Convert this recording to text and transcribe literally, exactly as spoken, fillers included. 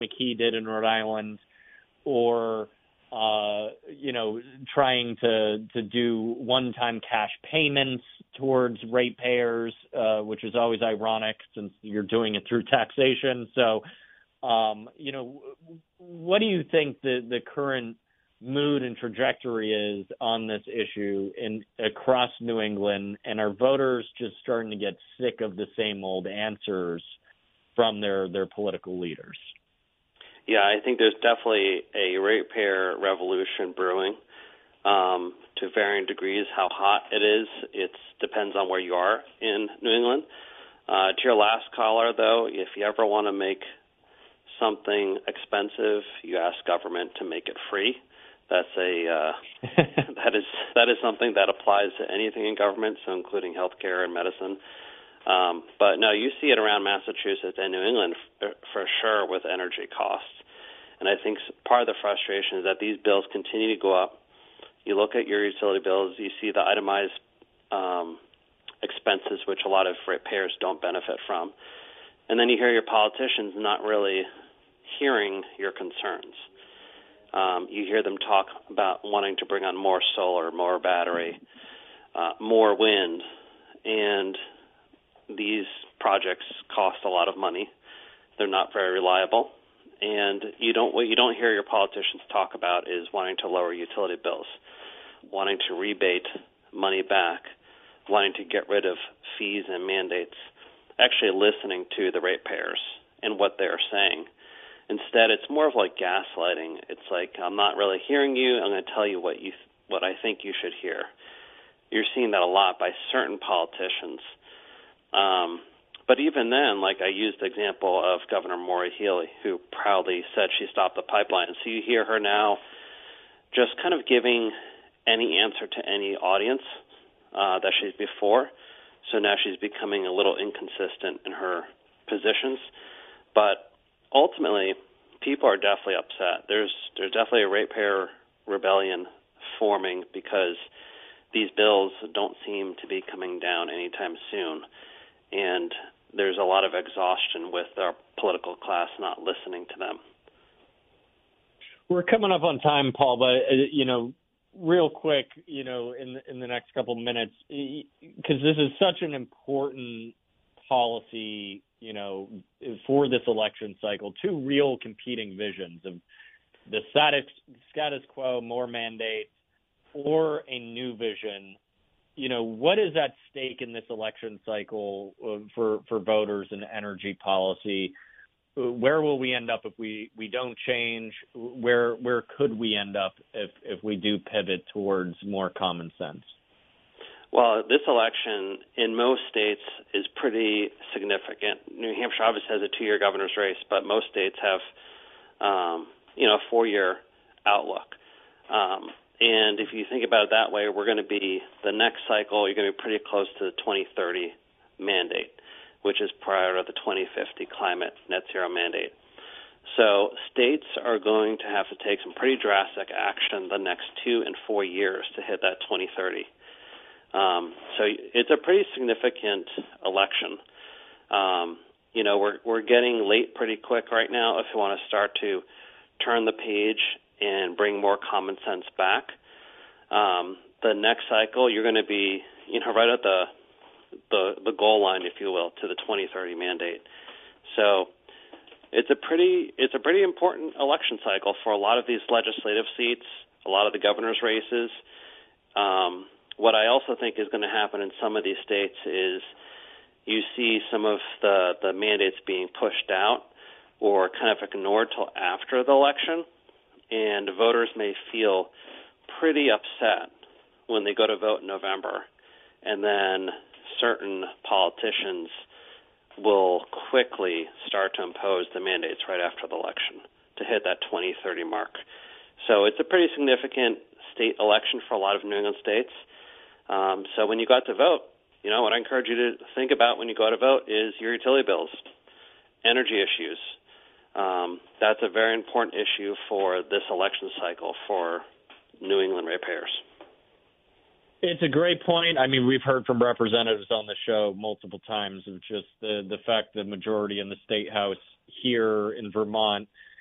McKee did in Rhode Island, or uh, you know, trying to to do one-time cash payments towards ratepayers, uh, which is always ironic since you're doing it through taxation. So, um, you know, what do you think the, the current mood and trajectory is on this issue in across New England, and are voters just starting to get sick of the same old answers from their, their political leaders? Yeah, I think there's definitely a ratepayer revolution brewing. Um, to varying degrees, how hot it is, it depends on where you are in New England. Uh, to your last caller, though, if you ever want to make something expensive, you ask government to make it free. That's a uh, that is that is something that applies to anything in government, so including healthcare and medicine. Um, but no, you see it around Massachusetts and New England for, for sure with energy costs. And I think part of the frustration is that these bills continue to go up. You look at your utility bills, you see the itemized um, expenses, which a lot of ratepayers don't benefit from. And then you hear your politicians not really hearing your concerns. Um, you hear them talk about wanting to bring on more solar, more battery, uh, more wind, and these projects cost a lot of money. They're not very reliable, and you don't what you don't hear your politicians talk about is wanting to lower utility bills, wanting to rebate money back, wanting to get rid of fees and mandates, actually listening to the ratepayers and what they're saying. Instead, it's more of like gaslighting. It's like, I'm not really hearing you. I'm going to tell you what you th- what I think you should hear. You're seeing that a lot by certain politicians. Um, but even then, like I used the example of Governor Maura Healey, who proudly said she stopped the pipeline. So you hear her now just kind of giving any answer to any audience uh, that she's before. So now she's becoming a little inconsistent in her positions. But ultimately, people are definitely upset. There's there's definitely a ratepayer rebellion forming because these bills don't seem to be coming down anytime soon. And there's a lot of exhaustion with our political class not listening to them. We're coming up on time, Paul, but, uh, you know, real quick, you know, in the, in the next couple of minutes, because this is such an important policy, you know, for this election cycle, two real competing visions of the status, status quo, more mandates, or a new vision. You know, what is at stake in this election cycle for, for voters and energy policy? Where will we end up if we, we don't change? Where where could we end up if, if we do pivot towards more common sense? Well, this election in most states is pretty significant. New Hampshire obviously has a two-year governor's race, but most states have, um, you know, a four-year outlook. Um, and if you think about it that way, we're going to be, the next cycle, you're going to be pretty close to the twenty thirty mandate, which is prior to the twenty fifty climate net zero mandate. So states are going to have to take some pretty drastic action the next two and four years to hit that twenty thirty. Um, so it's a pretty significant election. Um, you know, we're we're getting late pretty quick right now if you want to start to turn the page and bring more common sense back. Um, the next cycle, you're going to be, you know, right at the the the goal line, if you will, to the twenty thirty mandate. So it's a pretty it's a pretty important election cycle for a lot of these legislative seats, a lot of the governor's races. Um, what I also think is going to happen in some of these states is you see some of the, the mandates being pushed out or kind of ignored till after the election, and voters may feel pretty upset when they go to vote in November, and then certain politicians will quickly start to impose the mandates right after the election to hit that twenty thirty mark. So it's a pretty significant state election for a lot of New England states. Um, so when you go out to vote, you know, what I encourage you to think about when you go out to vote is your utility bills, energy issues. Um, that's a very important issue for this election cycle for New England ratepayers. It's a great point. I mean, we've heard from representatives on the show multiple times of just the, the fact the majority in the state house here in Vermont